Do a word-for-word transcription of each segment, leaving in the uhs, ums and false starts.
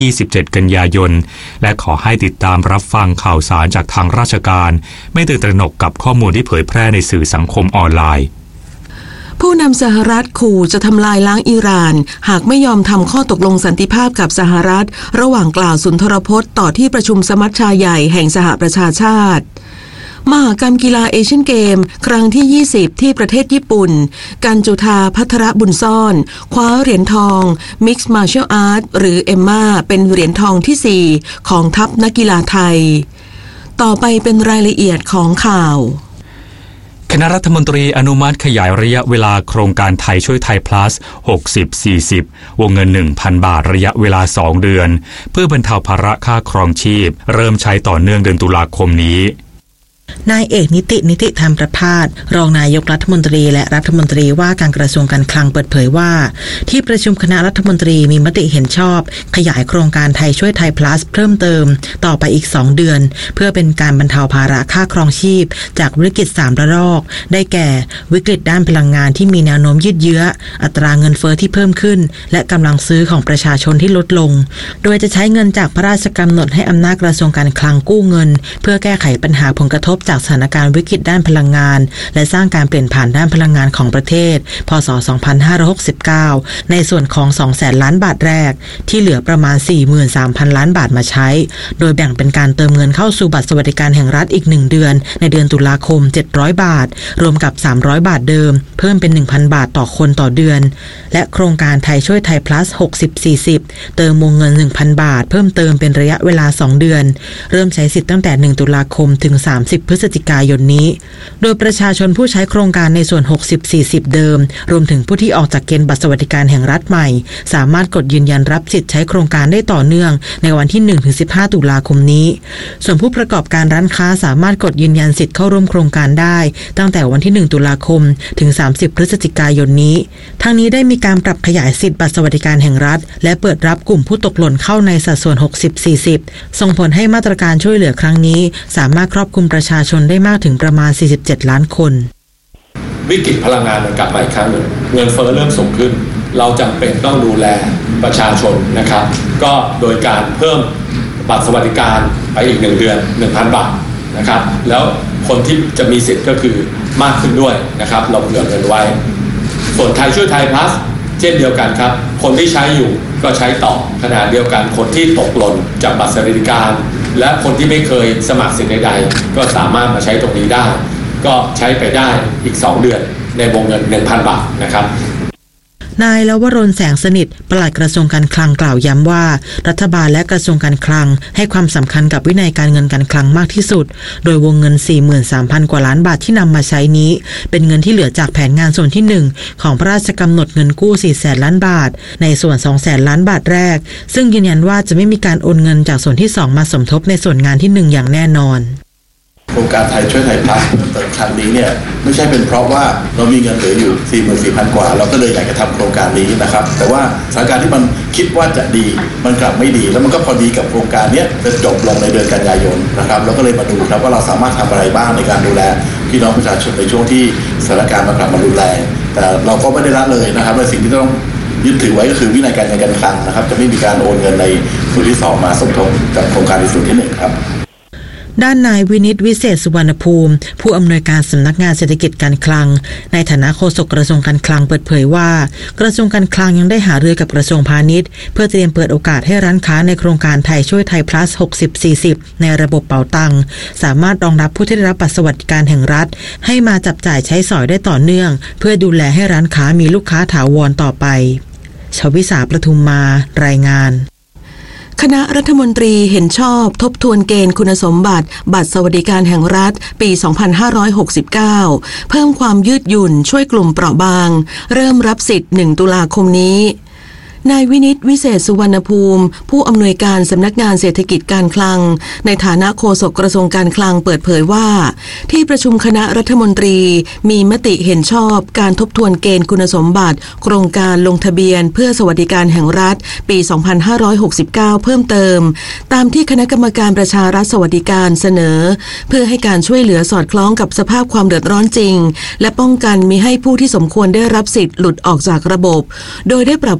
ยี่สิบเจ็ด กันยายนและขอให้ติดตามรับฟังข่าวสารจากทางราชการไม่ตื่นตระหนกกับข้อมูลที่เผยแพร่ในสื่อสังคมออนไลน์ผู้นำสหรัฐขู่จะทำลายล้างอิหร่านหากไม่ยอมทำข้อตกลงสันติภาพกับสหรัฐระหว่างกล่าวสุนทรพจน์ต่อที่ประชุมสมัชชาใหญ่แห่งสหประชาชาติมหกรรมกีฬาเอเชียนเกมครั้งที่ยี่สิบที่ประเทศญี่ปุ่นกันจุธาภัทรบุญซ่อนคว้าเหรียญทองมิกซ์มาร์เชียลอาร์ตหรือเอมม่าเป็นเหรียญทองที่สี่ของทัพนักกีฬาไทยต่อไปเป็นรายละเอียดของข่าวคณะรัฐมนตรีอนุมัติขยายระยะเวลาโครงการไทยช่วยไทย plus หกสิบ สี่สิบ วงเงิน หนึ่งพัน บาทระยะเวลาสองเดือนเพื่อบรรเทาภาระค่าครองชีพเริ่มใช้ต่อเนื่องเดือนตุลาคมนี้นายเอกนิตินิติธรรมประภาสรองนายกรัฐมนตรีและรัฐมนตรีว่าการกระทรวงการคลังเปิดเผยว่าที่ประชุมคณะรัฐมนตรีมีมติเห็นชอบขยายโครงการไทยช่วยไทย plus เพิ่มเติมต่อไปอีกสองเดือนเพื่อเป็นการบรรเทาภาระค่าครองชีพจากวิกฤตสามระลอกได้แก่วิกฤตด้านพลังงานที่มีแนวโน้มยืดเยื้ออัตราเงินเฟ้อที่เพิ่มขึ้นและกำลังซื้อของประชาชนที่ลดลงโดยจะใช้เงินจากพระราชกำหนดให้อำนาจกระทรวงการคลังกู้เงินเพื่อแก้ไขปัญหาผลกระทบจากสถานการณ์วิกฤตด้านพลังงานและสร้างการเปลี่ยนผ่านด้านพลังงานของประเทศพ.ศ. สองพันห้าร้อยหกสิบเก้าในส่วนของ สองแสน ล้านบาทแรกที่เหลือประมาณ สี่หมื่นสามพัน ล้านบาทมาใช้โดยแบ่งเป็นการเติมเงินเข้าสู่บัตรสวัสดิการแห่งรัฐอีกหนึ่งเดือนในเดือนตุลาคมเจ็ดร้อยบาทรวมกับสามร้อยบาทเดิมเพิ่มเป็น หนึ่งพัน บาทต่อคนต่อเดือนและโครงการไทยช่วยไทย plus หกสิบ สี่สิบเติมวงเงิน หนึ่งพัน บาทเพิ่มเติมเป็นระยะเวลาสองเดือนเริ่มใช้สิทธิ์ตั้งแต่หนึ่งตุลาคมถึงสามสิบพฤศจิกายนนี้โดยประชาชนผู้ใช้โครงการในส่วน หกสิบ สี่สิบ เดิมรวมถึงผู้ที่ออกจากเกณฑ์บัตรสวัสดิการแห่งรัฐใหม่สามารถกดยืนยันรับสิทธิ์ใช้โครงการได้ต่อเนื่องในวันที่ หนึ่งถึงสิบห้า ตุลาคมนี้ส่วนผู้ประกอบการร้านค้าสามารถกดยืนยันสิทธิ์เข้าร่วมโครงการได้ตั้งแต่วันที่ หนึ่ง ตุลาคมถึง สามสิบ พฤศจิกายนนี้ทั้งนี้ได้มีการปรับขยายสิทธิ์บัตรสวัสดิการแห่งรัฐและเปิดรับกลุ่มผู้ตกหล่นเข้าในสัดส่วน หกสิบ สี่สิบ ส่งผลให้มาตรการช่วยเหลือครั้งนี้สามารถครอบคลุมประชาชนได้มากถึงประมาณสี่สิบเจ็ดล้านคนวิกฤตพลังงานมันกลับมาอีกครั้งหนึ่งเงินเฟ้อเริ่มสูงขึ้นเราจำเป็นต้องดูแลประชาชนนะครับก็โดยการเพิ่มบัตรสวัสดิการไปอีกหนึ่งเดือน หนึ่งพัน บาทนะครับแล้วคนที่จะมีสิทธิ์ก็คือมากขึ้นด้วยนะครับเราเผื่อเงินไว้ส่วนไทยช่วยไทย plus เช่นเดียวกันครับคนที่ใช้อยู่ก็ใช้ต่อขณะเดียวกันคนที่ตกหล่นจากบัตรสวัสดิการและคนที่ไม่เคยสมัครสิทธิ์ใดๆก็สามารถมาใช้ตรงนี้ได้ก็ใช้ไปได้อีกสองเดือนในวงเงิน หนึ่งพัน บาทนะครับนายลวรนแสงสนิทปลัดกระทรวงการคลังกล่าวย้ำว่ารัฐบาลและกระทรวงการคลังให้ความสำคัญกับวินัยการเงินการคลังมากที่สุดโดยวงเงิน สี่หมื่นสามพัน กว่าล้านบาทที่นำมาใช้นี้เป็นเงินที่เหลือจากแผนงานส่วนที่หนึ่งของพระราชกำหนดเงินกู้ สี่แสน ล้านบาทในส่วน สองแสน ล้านบาทแรกซึ่งยืนยันว่าจะไม่มีการโอนเงินจากส่วนที่สองมาสมทบในส่วนงานที่หนึ่งอย่างแน่นอนโครงการไทยช่วยไทยพลัสเติมครั้งนี้เนี่ยไม่ใช่เป็นเพราะว่าเรามีเงินเหลืออยู่ สี่หมื่นสี่พัน กว่าเราก็เลยอยากจะทำโครงการนี้นะครับแต่ว่าสถานการณ์ที่มันคิดว่าจะดีมันกลับไม่ดีแล้วมันก็พอดีกับโครงการนี้จะจบลงในเดือนกันยายนนะครับเราก็เลยมาดูครับว่าเราสามารถทำอะไรบ้างในการดูแลพี่น้องประชาชนในช่วงที่สถานการณ์มันกลับมารุนแรงแต่เราก็ไม่ได้ละเลยนะครับในสิ่งที่ต้องยึดถือไว้ก็คือวินัยการเงินการคลังนะครับจะไม่มีการโอนเงินในส่วนที่สองมาสมทบกับโครงการในส่วนที่หนึ่งครับด้านนายวินิตวิเศษสุวรรณภูมิผู้อำนวยการสำนักงานเศรษฐกิจการคลังในฐานะโฆษกกระทรวงการคลังเปิดเผยว่ากระทรวงการคลังยังได้หารือกับกระทรวงพาณิชย์เพื่อเตรียมเปิดโอกาสให้ร้านค้าในโครงการไทยช่วยไทย plus หกสิบ สี่สิบในระบบเป๋าตังค์สามารถรองรับผู้ที่ได้รับบัตรสวัสดิการแห่งรัฐให้มาจับจ่ายใช้สอยได้ต่อเนื่องเพื่อดูแลให้ร้านค้ามีลูกค้าถาวรต่อไปชวิสาประทุมมารายงานคณะรัฐมนตรีเห็นชอบทบทวนเกณฑ์คุณสมบัติบัตรสวัสดิการแห่งรัฐปี สองพันห้าร้อยหกสิบเก้า เพิ่มความยืดหยุ่นช่วยกลุ่มเปราะบางเริ่มรับสิทธิ์หนึ่งตุลาคมนี้นายวินิตวิเศษสุวรรณภูมิผู้อำนวยการสำนักงานเศรษฐกิจการคลังในฐานะโฆษกกระทรวงการคลังเปิดเผยว่าที่ประชุมคณะรัฐมนตรีมีมติเห็นชอบการทบทวนเกณฑ์คุณสมบัติโครงการลงทะเบียนเพื่อสวัสดิการแห่งรัฐปี สองพันห้าร้อยหกสิบเก้า เพิ่มเติมตามที่คณะกรรมการประชารัฐสวัสดิการเสนอเพื่อให้การช่วยเหลือสอดคล้องกับสภาพความเดือดร้อนจริงและป้องกันมิให้ผู้ที่สมควรได้รับสิทธิ์หลุดออกจากระบบโดยได้ปรับปรุงเงื่อน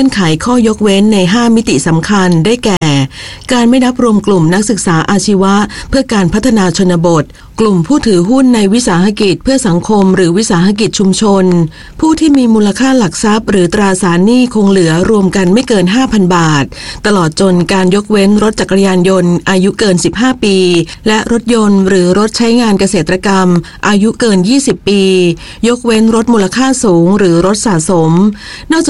ไขข้อยกเว้นในห้ามิติสำคัญได้แก่ การไม่นับรวมกลุ่มนักศึกษาอาชีวะเพื่อการพัฒนาชนบทกลุ่มผู้ถือหุ้นในวิสาหกิจเพื่อสังคมหรือวิสาหกิจชุมชนผู้ที่มีมูลค่าหลักทรัพย์หรือตราสารหนี้คงเหลือรวมกันไม่เกิน ห้าพัน บาทตลอดจนการยกเว้นรถจักรยานยนต์อายุเกินสิบห้าปีและรถยนต์หรือรถใช้งานเกษตรกรรมอายุเกินยี่สิบปียกเว้นรถมูลค่าสูงหรือรถสะสมนอกจาก